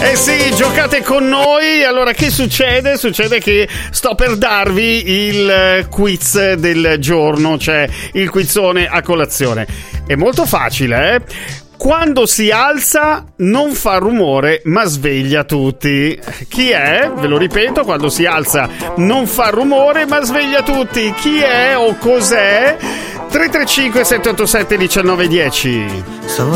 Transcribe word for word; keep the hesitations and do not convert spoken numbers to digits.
Eh sì, giocate con noi. Allora, che succede? Succede che sto per darvi il quiz del giorno, cioè il quizzone a colazione. È molto facile, eh? Quando si alza non fa rumore ma sveglia tutti. Chi è? Ve lo ripeto, quando si alza non fa rumore ma sveglia tutti. Chi è o cos'è? tre tre cinque sette otto sette uno nove uno zero.